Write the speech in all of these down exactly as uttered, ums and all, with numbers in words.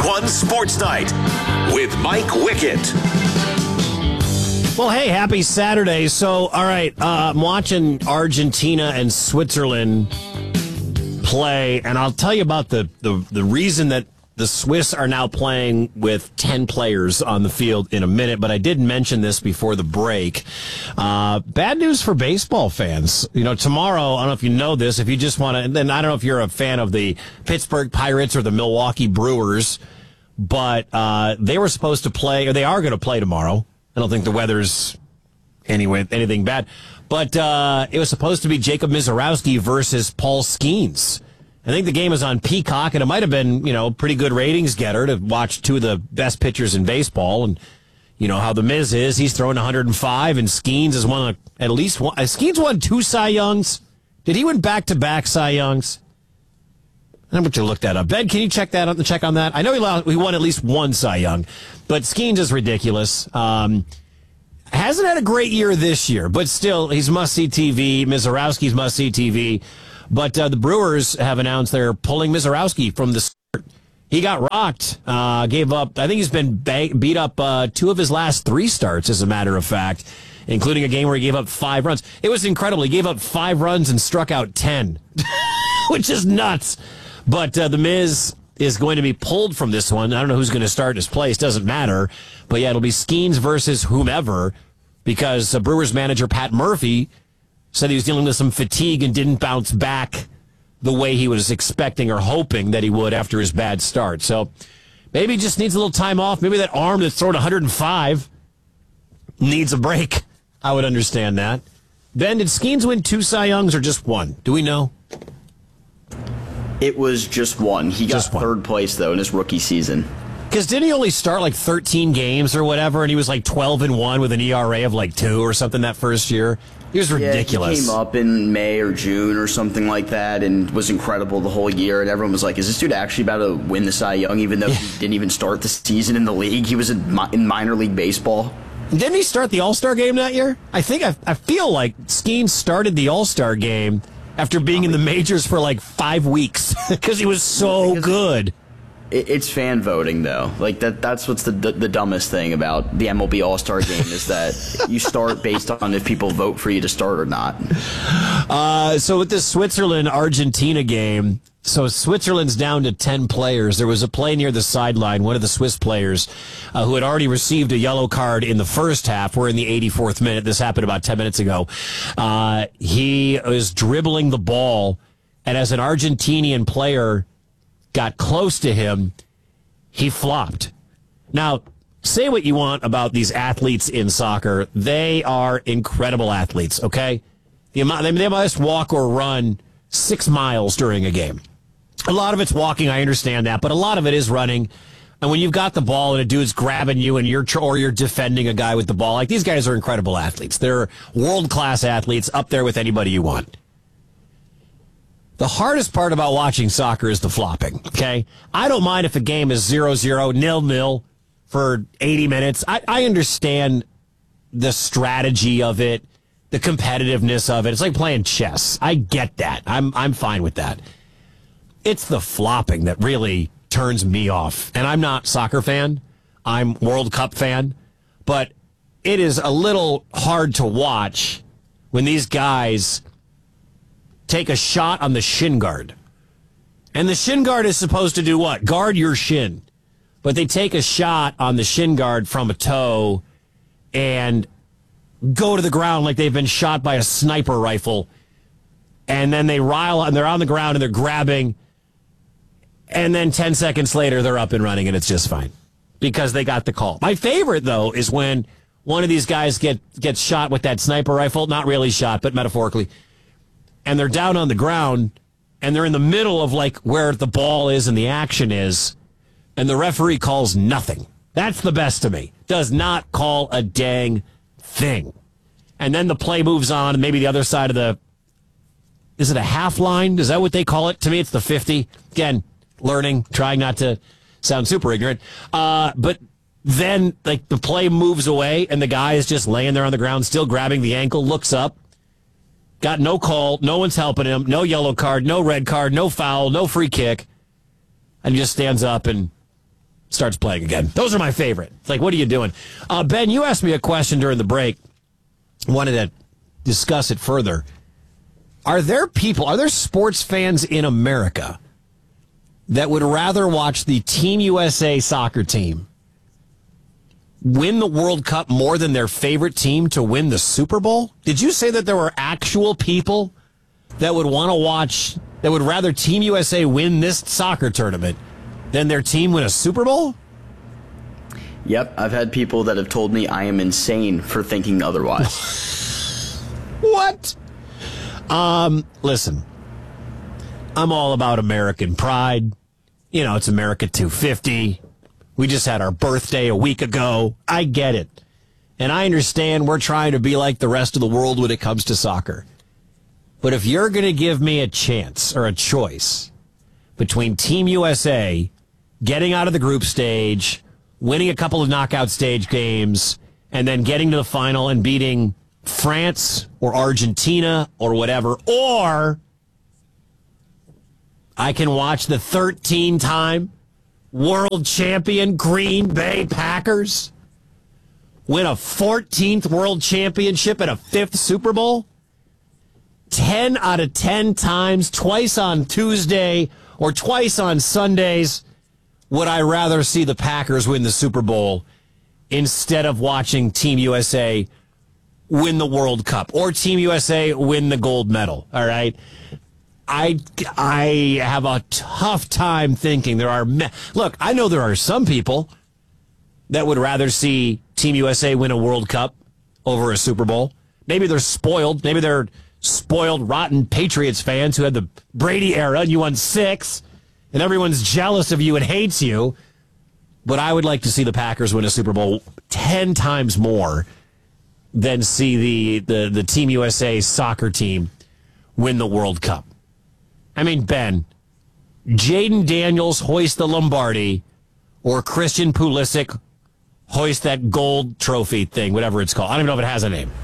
one Sports Night with Mike Wickett. Well, hey, happy Saturday. So, all right, uh, I'm watching Argentina and Switzerland play, and I'll tell you about the, the, the reason that the Swiss are now playing with ten players on the field in a minute, but I did mention this before the break. Uh, bad news for baseball fans. You know, tomorrow, I don't know if you know this, if you just want to, and then I don't know if you're a fan of the Pittsburgh Pirates or the Milwaukee Brewers, but uh, they were supposed to play, or they are going to play tomorrow. I don't think the weather's anyway anything bad. But uh, it was supposed to be Jacob Misiorowski versus Paul Skeens. I think the game is on Peacock, and it might have been, you know, pretty good ratings getter to watch two of the best pitchers in baseball. And you know how the Miz is. He's throwing one hundred five, and Skeens has won a, at least one. Uh, Skeens won two Cy Youngs. Did he win back-to-back Cy Youngs? I'm going to look that up. Ben, can you check that out? Check on that? I know he, lost, he won at least one Cy Young, but Skeens is ridiculous. Um, hasn't had a great year this year, but still, he's must-see T V. Misiorowski's must-see T V. But uh, the Brewers have announced they're pulling Misiorowski from the start. He got rocked, uh, gave up. I think he's been ba- beat up uh, two of his last three starts, as a matter of fact, including a game where he gave up five runs. It was incredible. He gave up five runs and struck out ten, which is nuts. But uh, the Miz is going to be pulled from this one. I don't know who's going to start in his place. Doesn't matter. But, yeah, it'll be Skeens versus whomever, because uh, Brewers manager Pat Murphy said he was dealing with some fatigue and didn't bounce back the way he was expecting or hoping that he would after his bad start. So maybe he just needs a little time off. Maybe that arm that's throwing one hundred five needs a break. I would understand that. Ben, did Skeens win two Cy Youngs or just one? Do we know? It was just one. He got Just one. third place, though, in his rookie season. Because didn't he only start like thirteen games or whatever, and he was like twelve and one with an E R A of like two or something that first year? He was ridiculous. Yeah, he came up in May or June or something like that and was incredible the whole year, and everyone was like, is this dude actually about to win the Cy Young, even though he didn't even start the season in the league? He was in, mi- in minor league baseball. Didn't he start the All-Star game that year? I think, I, I feel like Skeens started the All-Star game after being in the majors for like five weeks because he was so because good. It, it's fan voting, though. Like that. That's what's the, the the dumbest thing about the M L B All-Star game is that you start based on if people vote for you to start or not. Uh, so with this Switzerland-Argentina game, so Switzerland's down to ten players. There was a play near the sideline. One of the Swiss players uh, who had already received a yellow card in the first half. We're in the eighty-fourth minute. This happened about ten minutes ago. Uh, he was dribbling the ball, and as an Argentinian player got close to him, he flopped. Now, say what you want about these athletes in soccer. They are incredible athletes, okay? The amount, they must walk or run six miles during a game. A lot of it's walking, I understand that, but a lot of it is running. And when you've got the ball and a dude's grabbing you and you're or you're defending a guy with the ball, like these guys are incredible athletes. They're world-class athletes up there with anybody you want. The hardest part about watching soccer is the flopping, okay? I don't mind if a game is zero zero, nil nil for eighty minutes. I, I understand the strategy of it, the competitiveness of it. It's like playing chess. I get that. I'm I'm fine with that. It's the flopping that really turns me off. And I'm not soccer fan. I'm World Cup fan. But it is a little hard to watch when these guys take a shot on the shin guard. And the shin guard is supposed to do what? Guard your shin. But they take a shot on the shin guard from a toe and go to the ground like they've been shot by a sniper rifle. And then they rile and they're on the ground and they're grabbing. And then ten seconds later, they're up and running and it's just fine because they got the call. My favorite, though, is when one of these guys get gets shot with that sniper rifle. Not really shot, but metaphorically. And they're down on the ground, and they're in the middle of, like, where the ball is and the action is, and the referee calls nothing. That's the best to me. Does not call a dang thing. And then the play moves on, and maybe the other side of the... Is it a half line? Is that what they call it? To me, it's the fifty. Again, learning, trying not to sound super ignorant. Uh, but then, like, the play moves away, and the guy is just laying there on the ground, still grabbing the ankle, looks up, got no call, no one's helping him, no yellow card, no red card, no foul, no free kick. And he just stands up and starts playing again. Those are my favorite. It's like, what are you doing? Uh, Ben, you asked me a question during the break. Wanted to discuss it further. Are there people, are there sports fans in America that would rather watch the Team U S A soccer team win the World Cup more than their favorite team to win the Super Bowl? Did you say that there were actual people that would want to watch, that would rather Team U S A win this soccer tournament than their team win a Super Bowl? Yep, I've had people that have told me I am insane for thinking otherwise. What? Um, listen, I'm all about American pride. You know, it's America two fifty. We just had our birthday a week ago. I get it. And I understand we're trying to be like the rest of the world when it comes to soccer. But if you're going to give me a chance or a choice between Team U S A getting out of the group stage, winning a couple of knockout stage games, and then getting to the final and beating France or Argentina or whatever, or I can watch the thirteen-time world champion Green Bay Packers win a fourteenth world championship and a fifth Super Bowl, ten out of ten times, twice on Tuesday or twice on Sundays, would I rather see the Packers win the Super Bowl instead of watching Team U S A win the World Cup or Team U S A win the gold medal. All right. I, I have a tough time thinking there are, me- look, I know there are some people that would rather see Team U S A win a World Cup over a Super Bowl. Maybe they're spoiled. Maybe they're spoiled, rotten Patriots fans who had the Brady era and you won six and everyone's jealous of you and hates you. But I would like to see the Packers win a Super Bowl ten times more than see the, the, the Team U S A soccer team win the World Cup. I mean, Ben, Jaden Daniels hoist the Lombardi or Christian Pulisic hoist that gold trophy thing, whatever it's called. I don't even know if it has a name.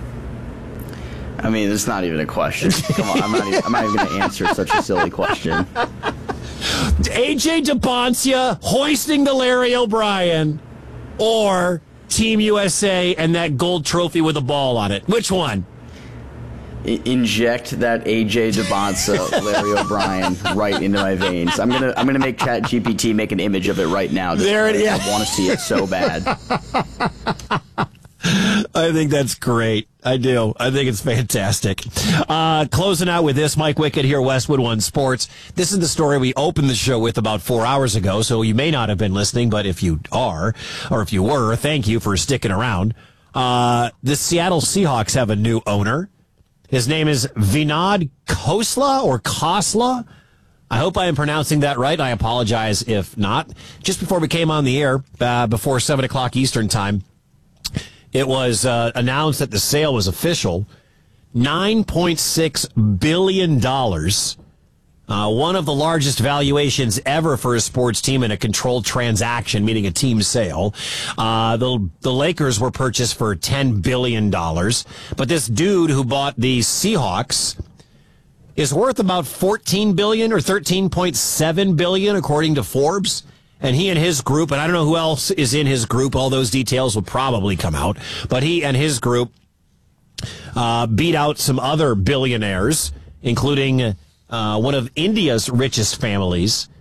I mean, it's not even a question. Come on, I'm not even, I'm not even going to answer such a silly question. A J DeBoncia hoisting the Larry O'Brien or Team U S A and that gold trophy with a ball on it. Which one? I- inject that A J DeBoncia, Larry O'Brien right into my veins. I'm gonna I'm gonna make ChatGPT make an image of it right now. There it is. I want to see it so bad. I think that's great. I do. I think it's fantastic. Uh, closing out with this, Mike Wickett here, Westwood One Sports. This is the story we opened the show with about four hours ago, so you may not have been listening, but if you are, or if you were, thank you for sticking around. Uh, the Seattle Seahawks have a new owner. His name is Vinod Khosla or Khosla. I hope I am pronouncing that right. I apologize if not. Just before we came on the air, uh, before seven o'clock Eastern time, it was uh, announced that the sale was official. nine point six billion dollars. Uh, one of the largest valuations ever for a sports team in a controlled transaction, meaning a team sale. Uh, the, the Lakers were purchased for ten billion dollars. But this dude who bought the Seahawks is worth about fourteen billion dollars or thirteen point seven billion dollars, according to Forbes. And he and his group, and I don't know who else is in his group, all those details will probably come out, but he and his group uh, beat out some other billionaires, including uh, one of India's richest families.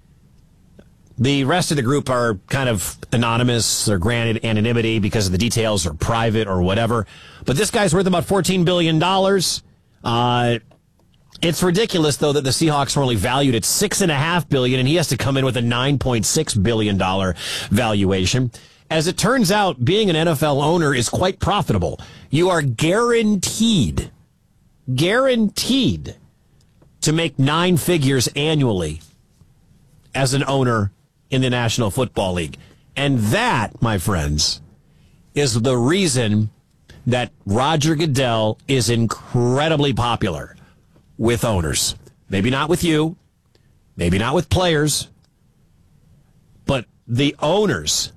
The rest of the group are kind of anonymous. They're granted anonymity because of the details are private or whatever. But this guy's worth about fourteen billion dollars. Uh It's ridiculous, though, that the Seahawks were only valued at six and a half billion, and he has to come in with a nine point six billion dollar valuation. As it turns out, being an N F L owner is quite profitable. You are guaranteed, guaranteed to make nine figures annually as an owner in the National Football League. And that, my friends, is the reason that Roger Goodell is incredibly popular with owners. Maybe not with you, maybe not with players, but the owners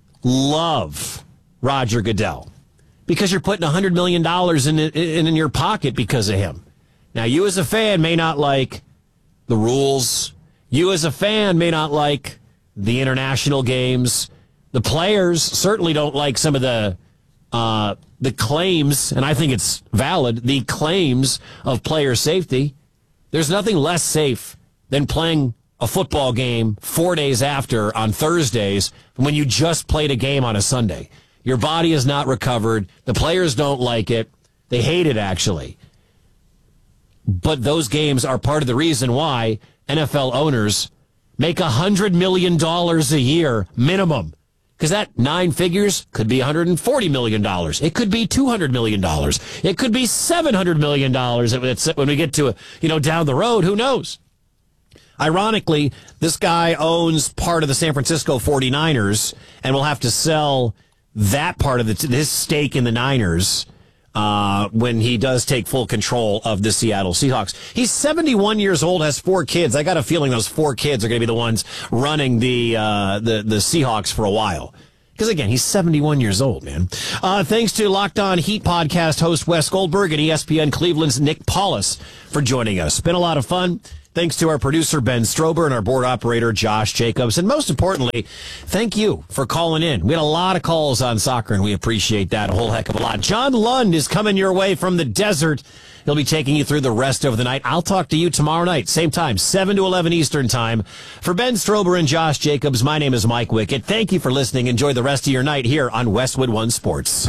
love Roger Goodell because you're putting one hundred million dollars in, in, in your pocket because of him. Now, you as a fan may not like the rules. You as a fan may not like the international games. The players certainly don't like some of the uh, the claims, and I think it's valid, the claims of player safety. There's nothing less safe than playing a football game four days after on Thursdays when you just played a game on a Sunday. Your body is not recovered. The players don't like it. They hate it, actually. But those games are part of the reason why N F L owners make one hundred million dollars a year minimum. Because that nine figures could be one hundred forty million dollars. It could be two hundred million dollars. It could be seven hundred million dollars when we get to, you know, down the road. Who knows? Ironically, this guy owns part of the San Francisco forty-niners and will have to sell that part of the, his stake in the Niners uh, when he does take full control of the Seattle Seahawks. He's seventy-one years old, has four kids. I got a feeling those four kids are going to be the ones running the, uh, the, the Seahawks for a while. Because, again, he's seventy-one years old, man. Uh, thanks to Locked On Heat podcast host Wes Goldberg and E S P N Cleveland's Nick Paulus for joining us. Been a lot of fun. Thanks to our producer, Ben Strober, and our board operator, Josh Jacobs. And most importantly, thank you for calling in. We had a lot of calls on soccer, and we appreciate that a whole heck of a lot. John Lund is coming your way from the desert. He'll be taking you through the rest of the night. I'll talk to you tomorrow night, same time, seven to eleven Eastern time. For Ben Strober and Josh Jacobs, my name is Mike Wickett. Thank you for listening. Enjoy the rest of your night here on Westwood One Sports.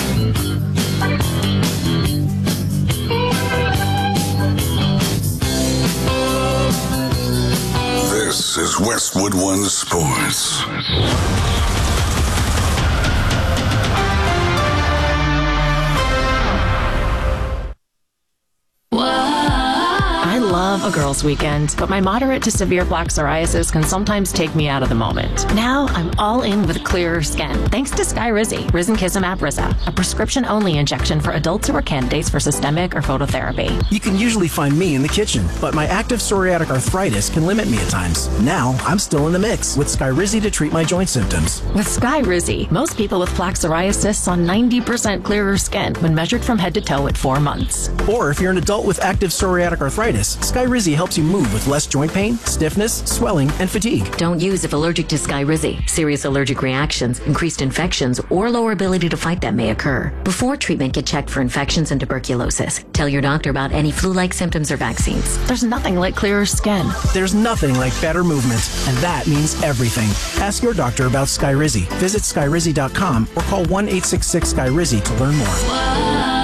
This is Westwood One Sports. I love a girls' weekend, but my moderate to severe plaque psoriasis can sometimes take me out of the moment. Now I'm all in with clearer skin, thanks to Skyrizi, Risankizumab Riza, a prescription-only injection for adults who are candidates for systemic or phototherapy. You can usually find me in the kitchen, but my active psoriatic arthritis can limit me at times. Now I'm still in the mix with Skyrizi to treat my joint symptoms. With Skyrizi, most people with plaque psoriasis saw ninety percent clearer skin when measured from head to toe at four months. Or if you're an adult with active psoriatic arthritis, Skyrizi helps you move with less joint pain, stiffness, swelling, and fatigue. Don't use if allergic to Skyrizi. Serious allergic reactions, increased infections, or lower ability to fight them may occur. Before treatment, get checked for infections and tuberculosis. Tell your doctor about any flu-like symptoms or vaccines. There's nothing like clearer skin. There's nothing like better movement, and that means everything. Ask your doctor about Skyrizi. Visit Skyrizi dot com or call one eight six six Skyrizi to learn more.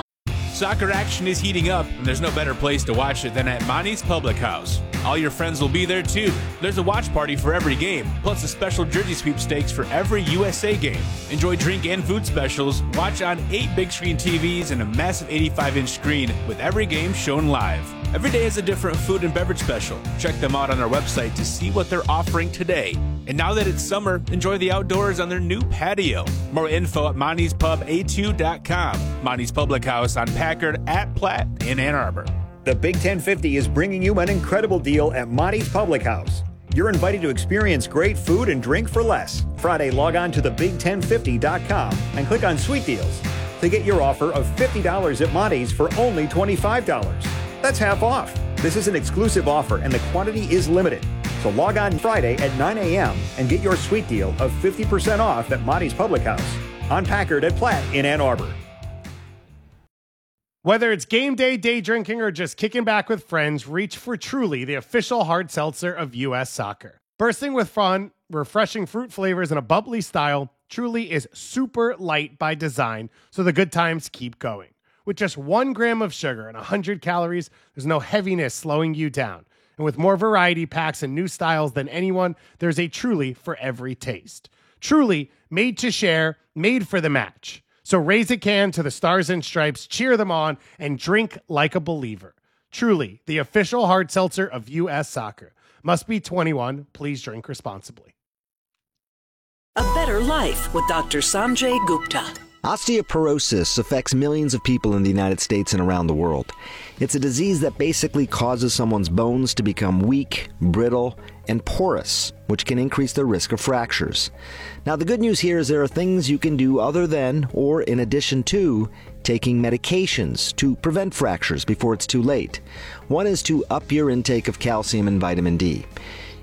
Soccer action is heating up, and there's no better place to watch it than at Monty's Public House. All your friends will be there, too. There's a watch party for every game, plus a special jersey sweepstakes for every U S A game. Enjoy drink and food specials, watch on eight big-screen T Vs and a massive eighty-five inch screen with every game shown live. Every day is a different food and beverage special. Check them out on our website to see what they're offering today. And now that it's summer, enjoy the outdoors on their new patio. More info at monties pub a two dot com. Monty's Public House on Packard at Platt in Ann Arbor. The Big ten fifty is bringing you an incredible deal at Monty's Public House. You're invited to experience great food and drink for less. Friday, log on to the big ten fifty dot com and click on Sweet Deals to get your offer of fifty dollars at Monty's for only twenty-five dollars. That's half off. This is an exclusive offer and the quantity is limited. So log on Friday at nine a.m. and get your sweet deal of fifty percent off at Monty's Public House on Packard at Platt in Ann Arbor. Whether it's game day, day drinking, or just kicking back with friends, reach for Truly, the official hard seltzer of U S Soccer. Bursting with fun, refreshing fruit flavors, and a bubbly style, Truly is super light by design, so the good times keep going. With just one gram of sugar and one hundred calories, there's no heaviness slowing you down. And with more variety packs and new styles than anyone, there's a Truly for every taste. Truly, made to share, made for the match. So raise a can to the Stars and Stripes, cheer them on, and drink like a believer. Truly, the official hard seltzer of U S Soccer. Must be twenty-one. Please drink responsibly. A better life with Doctor Sanjay Gupta. Osteoporosis affects millions of people in the United States and around the world. It's a disease that basically causes someone's bones to become weak, brittle, and porous, which can increase the risk of fractures. Now, the good news here is there are things you can do other than, or in addition to, taking medications to prevent fractures before it's too late. One is to up your intake of calcium and vitamin D.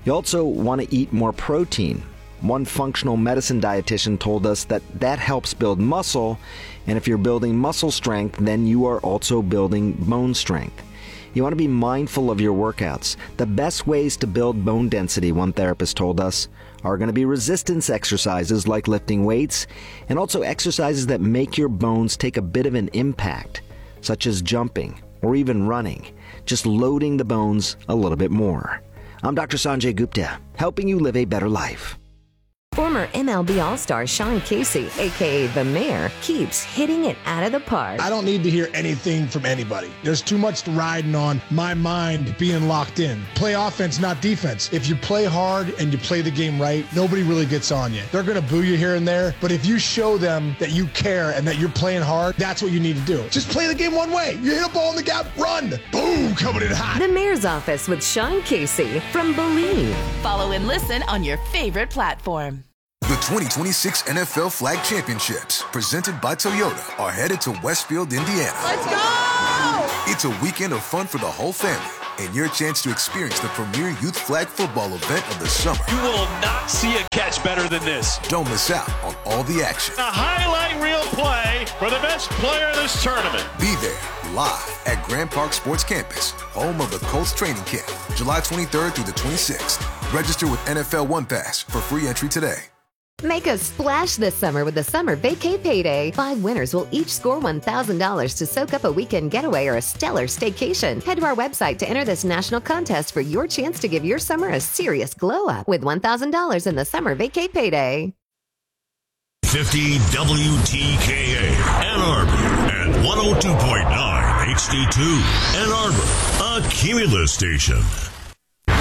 You also want to eat more protein. One functional medicine dietitian told us that that helps build muscle, and if you're building muscle strength, then you are also building bone strength. You want to be mindful of your workouts. The best ways to build bone density, one therapist told us, are going to be resistance exercises like lifting weights, and also exercises that make your bones take a bit of an impact, such as jumping or even running, just loading the bones a little bit more. I'm Doctor Sanjay Gupta, helping you live a better life. Former M L B All-Star Sean Casey, a k a. The Mayor, keeps hitting it out of the park. I don't need to hear anything from anybody. There's too much riding on my mind being locked in. Play offense, not defense. If you play hard and you play the game right, nobody really gets on you. They're going to boo you here and there, but if you show them that you care and that you're playing hard, that's what you need to do. Just play the game one way. You hit a ball in the gap, run. Boom, coming in hot. The Mayor's Office with Sean Casey from Believe. Follow and listen on your favorite platform. The twenty twenty-six N F L Flag Championships, presented by Toyota, are headed to Westfield, Indiana. Let's go! It's a weekend of fun for the whole family, and your chance to experience the premier youth flag football event of the summer. You will not see a catch better than this. Don't miss out on all the action. A highlight reel play for the best player in this tournament. Be there, live at Grand Park Sports Campus, home of the Colts training camp, July twenty-third through the twenty-sixth. Register with N F L One Pass for free entry today. Make a splash this summer with the Summer Vacay Payday. Five winners will each score one thousand dollars to soak up a weekend getaway or a stellar staycation. Head to our website to enter this national contest for your chance to give your summer a serious glow up with one thousand dollars in the Summer Vacay Payday. fifty W T K A Ann Arbor and one oh two point nine H D two Ann Arbor, a Cumulus station.